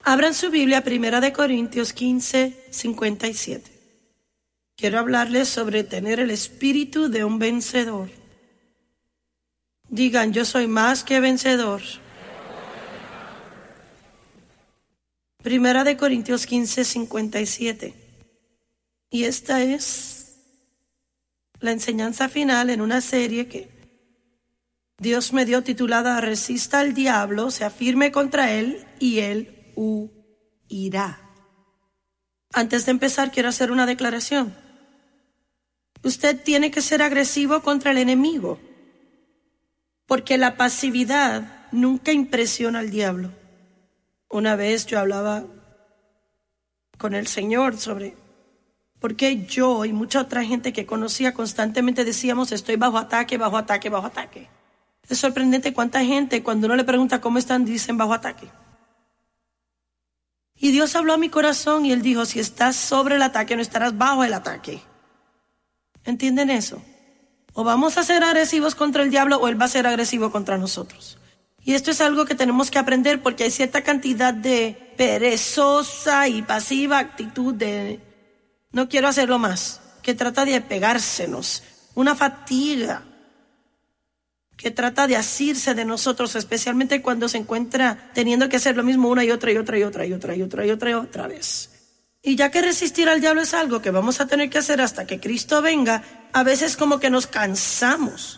Abran su Biblia, 1 Corintios 15, 57. Quiero hablarles sobre tener el espíritu de un vencedor. Digan, yo soy más que vencedor. 1 Corintios 15, 57. Y esta es la enseñanza final en una serie que Dios me dio titulada Resista al diablo, se afirme contra él y él huirá. Antes de empezar, quiero hacer una declaración. Usted tiene que ser agresivo contra el enemigo, porque la pasividad nunca impresiona al diablo. Una vez yo hablaba con el Señor sobre por qué yo y mucha otra gente que conocía constantemente decíamos estoy bajo ataque, bajo ataque, bajo ataque. Es sorprendente cuánta gente cuando uno le pregunta cómo están dicen bajo ataque. Y Dios habló a mi corazón y Él dijo, si estás sobre el ataque no estarás bajo el ataque. ¿Entienden eso? O vamos a ser agresivos contra el diablo o Él va a ser agresivo contra nosotros. Y esto es algo que tenemos que aprender porque hay cierta cantidad de perezosa y pasiva actitud de no quiero hacerlo más, que trata de pegársenos, una fatiga que trata de asirse de nosotros, especialmente cuando se encuentra teniendo que hacer lo mismo una y otra vez. Y ya que resistir al diablo es algo que vamos a tener que hacer hasta que Cristo venga, a veces como que nos cansamos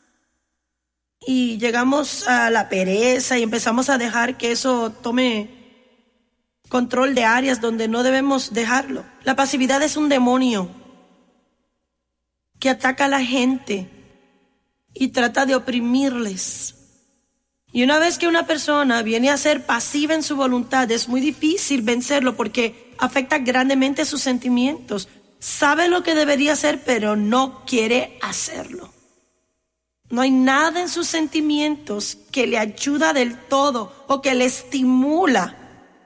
y llegamos a la pereza y empezamos a dejar que eso tome control de áreas donde no debemos dejarlo. La pasividad es un demonio que ataca a la gente y trata de oprimirles. Y una vez que una persona viene a ser pasiva en su voluntad, es muy difícil vencerlo porque afecta grandemente sus sentimientos. Sabe lo que debería hacer, pero no quiere hacerlo. No hay nada en sus sentimientos que le ayuda del todo o que le estimula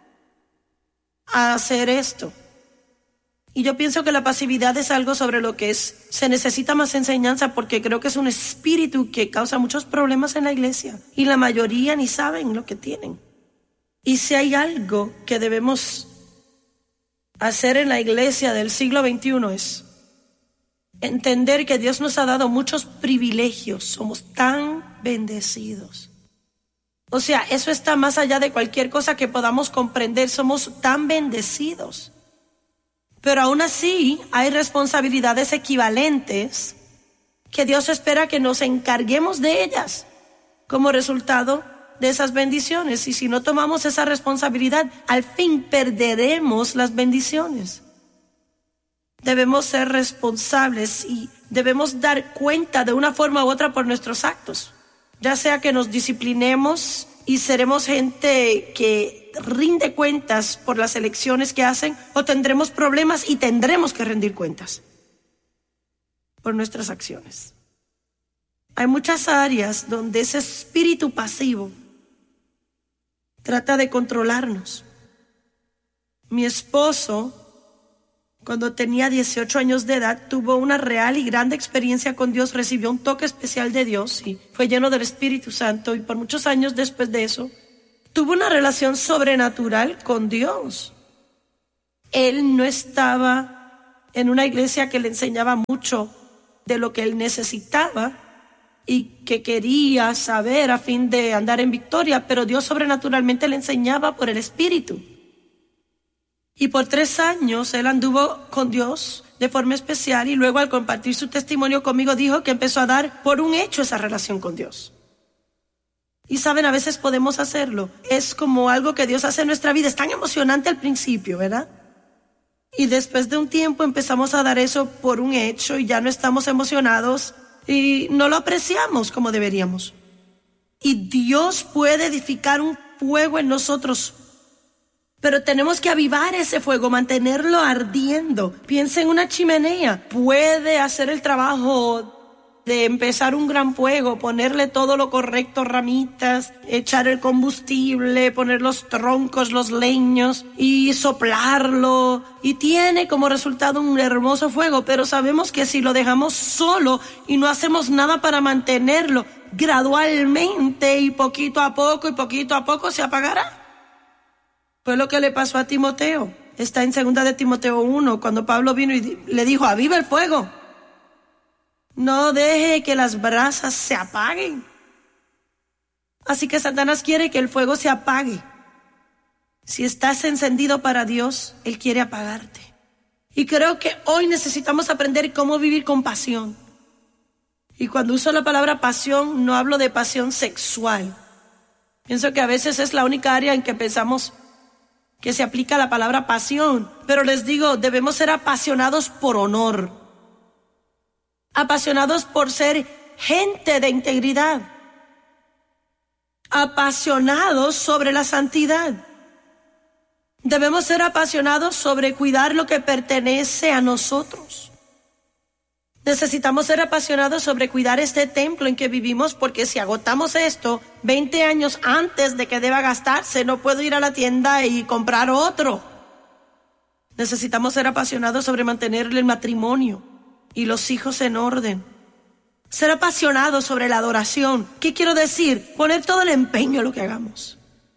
a hacer esto. Y yo pienso que la pasividad es algo sobre lo que se necesita más enseñanza porque creo que es un espíritu que causa muchos problemas en la iglesia y la mayoría ni saben lo que tienen. Y si hay algo que debemos hacer en la iglesia del siglo XXI es entender que Dios nos ha dado muchos privilegios, somos tan bendecidos. O sea, eso está más allá de cualquier cosa que podamos comprender, somos tan bendecidos. Pero aún así hay responsabilidades equivalentes que Dios espera que nos encarguemos de ellas como resultado de esas bendiciones. Y si no tomamos esa responsabilidad, al fin perderemos las bendiciones. Debemos ser responsables y debemos dar cuenta de una forma u otra por nuestros actos. Ya sea que nos disciplinemos y seremos gente que rinde cuentas por las elecciones que hacen, o tendremos problemas y tendremos que rendir cuentas por nuestras acciones. Hay muchas áreas donde ese espíritu pasivo trata de controlarnos. Mi esposo, cuando tenía 18 años de edad, tuvo una real y grande experiencia con Dios, recibió un toque especial de Dios y fue lleno del Espíritu Santo, y por muchos años después de eso tuvo una relación sobrenatural con Dios. Él no estaba en una iglesia que le enseñaba mucho de lo que él necesitaba y que quería saber a fin de andar en victoria, pero Dios sobrenaturalmente le enseñaba por el Espíritu. Y por 3 años él anduvo con Dios de forma especial y luego al compartir su testimonio conmigo dijo que empezó a dar por un hecho esa relación con Dios. Y saben, a veces podemos hacerlo. Es como algo que Dios hace en nuestra vida. Es tan emocionante al principio, ¿verdad? Y después de un tiempo empezamos a dar eso por un hecho y ya no estamos emocionados y no lo apreciamos como deberíamos. Y Dios puede edificar un fuego en nosotros, pero tenemos que avivar ese fuego, mantenerlo ardiendo. Piensa en una chimenea. Puede hacer el trabajo de empezar un gran fuego, ponerle todo lo correcto, ramitas, echar el combustible, poner los troncos, los leños y soplarlo. Y tiene como resultado un hermoso fuego, pero sabemos que si lo dejamos solo y no hacemos nada para mantenerlo, gradualmente y poquito a poco se apagará. Fue lo que le pasó a Timoteo. Está en 2 de Timoteo 1, cuando Pablo vino y le dijo: aviva el fuego. No deje que las brasas se apaguen. Así que Satanás quiere que el fuego se apague. Si estás encendido para Dios, Él quiere apagarte. Y creo que hoy necesitamos aprender cómo vivir con pasión. Y cuando uso la palabra pasión, no hablo de pasión sexual. Pienso que a veces es la única área en que pensamos que se aplica la palabra pasión. Pero les digo, debemos ser apasionados por honor. Apasionados por ser gente de integridad. Apasionados sobre la santidad. Debemos ser apasionados sobre cuidar lo que pertenece a nosotros. Necesitamos ser apasionados sobre cuidar este templo en que vivimos, porque si agotamos esto 20 años antes de que deba gastarse, no puedo ir a la tienda y comprar otro. Necesitamos ser apasionados sobre mantener el matrimonio y los hijos en orden. Ser apasionados sobre la adoración. ¿Qué quiero decir? Poner todo el empeño en lo que hagamos.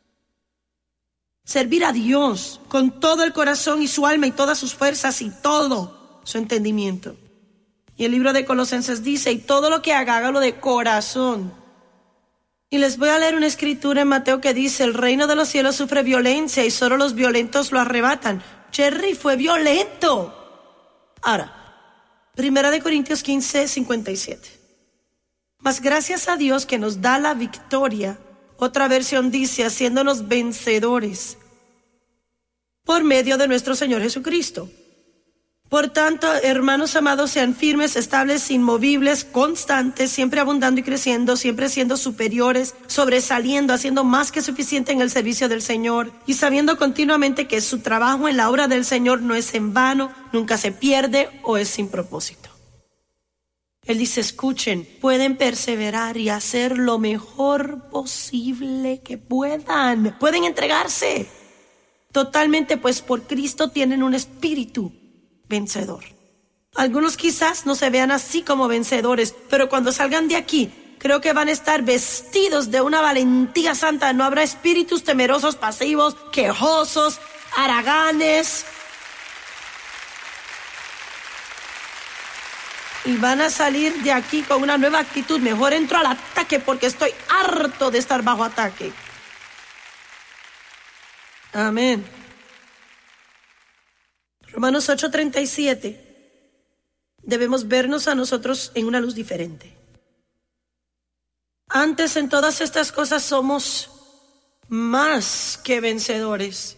Servir a Dios con todo el corazón y su alma y todas sus fuerzas y todo su entendimiento. Y el libro de Colosenses dice: y todo lo que haga, hágalo de corazón. Y les voy a leer una escritura en Mateo que dice: el reino de los cielos sufre violencia y solo los violentos lo arrebatan. Jerry fue violento. Ahora, 1 Corintios 15, 57. Mas gracias a Dios que nos da la victoria. Otra versión dice: haciéndonos vencedores por medio de nuestro Señor Jesucristo. Por tanto, hermanos amados, sean firmes, estables, inmovibles, constantes, siempre abundando y creciendo, siempre siendo superiores, sobresaliendo, haciendo más que suficiente en el servicio del Señor y sabiendo continuamente que su trabajo en la obra del Señor no es en vano, nunca se pierde o es sin propósito. Él dice: escuchen, pueden perseverar y hacer lo mejor posible que puedan. Pueden entregarse totalmente, pues por Cristo tienen un espíritu vencedor. Algunos quizás no se vean así como vencedores, pero cuando salgan de aquí, creo que van a estar vestidos de una valentía santa. No habrá espíritus temerosos, pasivos, quejosos, haraganes. Y van a salir de aquí con una nueva actitud. Mejor entro al ataque porque estoy harto de estar bajo ataque. Amén. Romanos 8:37. Debemos vernos a nosotros en una luz diferente. Antes en todas estas cosas somos más que vencedores.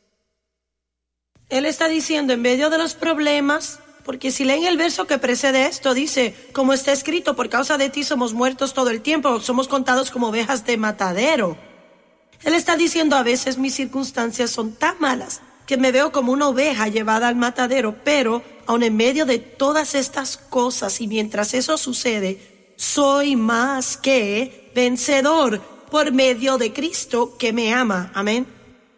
Él está diciendo en medio de los problemas. Porque si leen el verso que precede esto, dice: como está escrito, por causa de ti somos muertos todo el tiempo, somos contados como ovejas de matadero. Él está diciendo: a veces mis circunstancias son tan malas que me veo como una oveja llevada al matadero, pero aun en medio de todas estas cosas y mientras eso sucede, soy más que vencedor por medio de Cristo que me ama. Amén.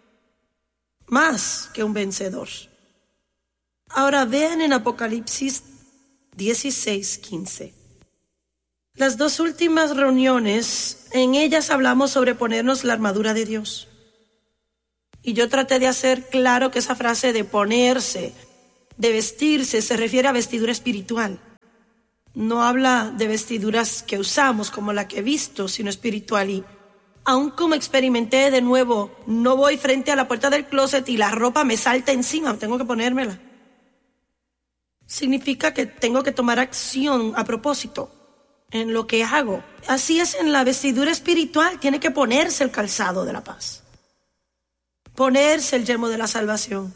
Más que un vencedor. Ahora vean en Apocalipsis 16:15. Las dos últimas reuniones, en ellas hablamos sobre ponernos la armadura de Dios. Y yo traté de hacer claro que esa frase de ponerse, de vestirse, se refiere a vestidura espiritual. No habla de vestiduras que usamos como la que he visto, sino espiritual. Y aun como experimenté de nuevo, no voy frente a la puerta del closet y la ropa me salta encima, tengo que ponérmela. Significa que tengo que tomar acción a propósito en lo que hago. Así es en la vestidura espiritual, tiene que ponerse el calzado de la paz. Ponerse el yelmo de la salvación.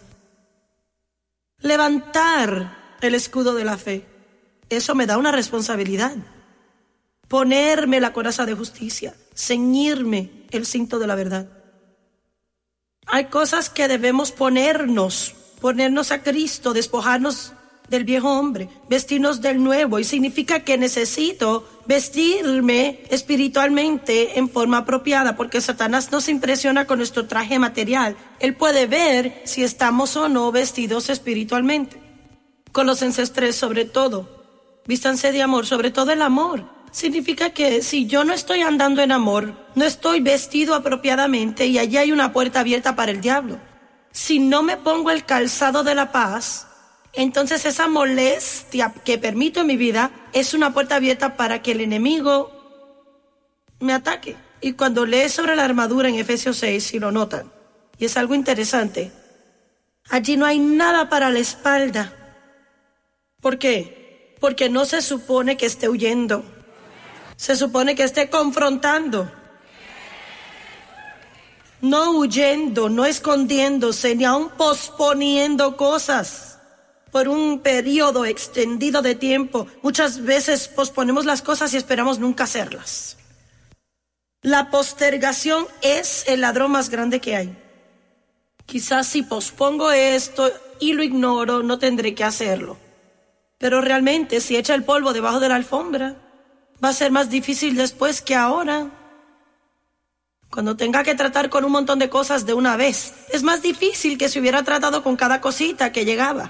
Levantar el escudo de la fe. Eso me da una responsabilidad. Ponerme la coraza de justicia. Ceñirme el cinto de la verdad. Hay cosas que debemos ponernos a Cristo, despojarnos del viejo hombre, vestirnos del nuevo, y significa que necesito vestirme espiritualmente en forma apropiada, porque Satanás no se impresiona con nuestro traje material. Él puede ver si estamos o no vestidos espiritualmente. Colosenses 3, sobre todo, vístanse de amor, sobre todo el amor. Significa que si yo no estoy andando en amor, no estoy vestido apropiadamente y allí hay una puerta abierta para el diablo. Si no me pongo el calzado de la paz, entonces esa molestia que permito en mi vida es una puerta abierta para que el enemigo me ataque. Y cuando lees sobre la armadura en Efesios 6, si lo notan, y es algo interesante, allí no hay nada para la espalda. ¿Por qué? Porque no se supone que esté huyendo. Se supone que esté confrontando. No huyendo, no escondiéndose, ni aún posponiendo cosas por un periodo extendido de tiempo. Muchas veces posponemos las cosas y esperamos nunca hacerlas. La postergación es el ladrón más grande que hay. Quizás si pospongo esto y lo ignoro, no tendré que hacerlo. Pero realmente, si echa el polvo debajo de la alfombra, va a ser más difícil después que ahora. Cuando tenga que tratar con un montón de cosas de una vez, es más difícil que si hubiera tratado con cada cosita que llegaba.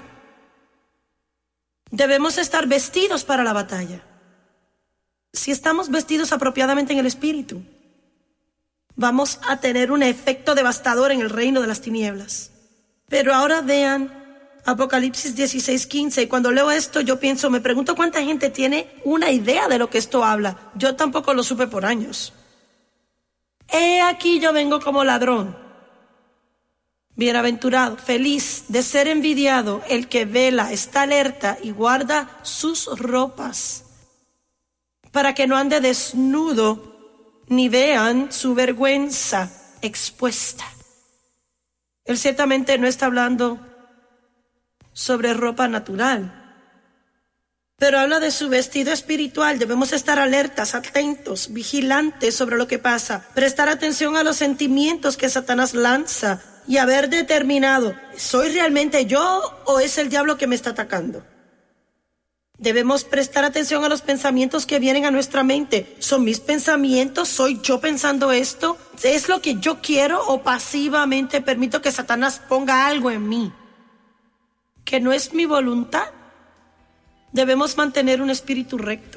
Debemos estar vestidos para la batalla. Si estamos vestidos apropiadamente en el Espíritu, vamos a tener un efecto devastador en el reino de las tinieblas. Pero ahora vean Apocalipsis 16:15. Cuando leo esto yo me pregunto cuánta gente tiene una idea de lo que esto habla. Yo tampoco lo supe por años. He aquí yo vengo como ladrón. Bienaventurado, feliz, de ser envidiado, el que vela, está alerta y guarda sus ropas, para que no ande desnudo, ni vean su vergüenza expuesta. Él ciertamente no está hablando sobre ropa natural, pero habla de su vestido espiritual. Debemos estar alertas, atentos, vigilantes sobre lo que pasa, prestar atención a los sentimientos que Satanás lanza y haber determinado, ¿soy realmente yo o es el diablo que me está atacando? Debemos prestar atención a los pensamientos que vienen a nuestra mente. ¿Son mis pensamientos? ¿Soy yo pensando esto? ¿Es lo que yo quiero o pasivamente permito que Satanás ponga algo en mí que no es mi voluntad? Debemos mantener un espíritu recto.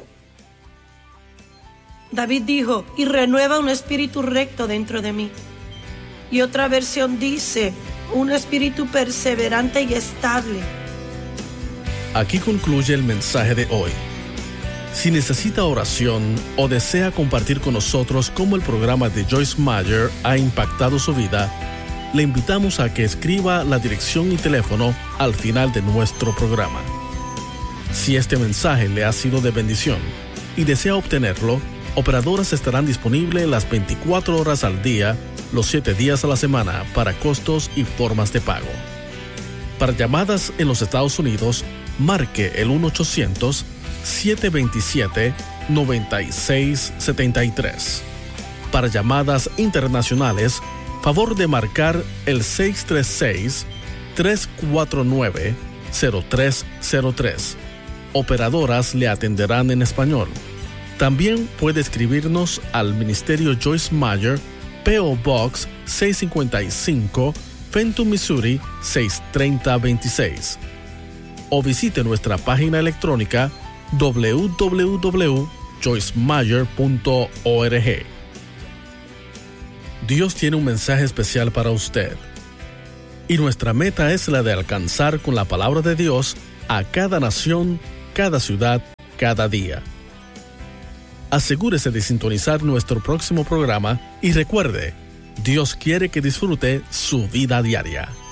David dijo, y renueva un espíritu recto dentro de mí. Y otra versión dice, un espíritu perseverante y estable. Aquí concluye el mensaje de hoy. Si necesita oración o desea compartir con nosotros cómo el programa de Joyce Meyer ha impactado su vida, le invitamos a que escriba la dirección y teléfono al final de nuestro programa. Si este mensaje le ha sido de bendición y desea obtenerlo, operadoras estarán disponibles las 24 horas al día, los 7 días a la semana para costos y formas de pago. Para llamadas en los Estados Unidos, marque el 1-800-727-9673. Para llamadas internacionales, favor de marcar el 636-349-0303. Operadoras le atenderán en español. También puede escribirnos al Ministerio Joyce Meyer, P.O. Box 655, Fenton, Missouri 63026. O visite nuestra página electrónica www.joycemeyer.org. Dios tiene un mensaje especial para usted. Y nuestra meta es la de alcanzar con la palabra de Dios a cada nación, cada ciudad, cada día. Asegúrese de sintonizar nuestro próximo programa y recuerde, Dios quiere que disfrute su vida diaria.